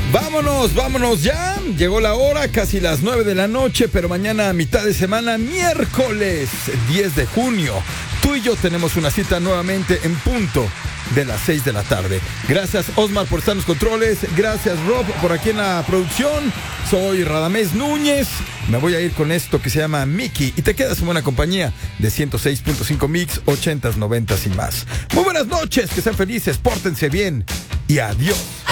Vámonos ya. Llegó la hora, casi las 9 de la noche, pero mañana, mitad de semana, miércoles 10 de junio, tú y yo tenemos una cita nuevamente en punto de las 6 de la tarde. Gracias, Osmar, por estar en los controles. Gracias, Rob, por aquí en la producción. Soy Radamés Núñez. Me voy a ir con esto que se llama Mickey y te quedas en buena compañía de 106.5 Mix, 80s, 90s y más. Muy buenas noches, que sean felices, pórtense bien y adiós.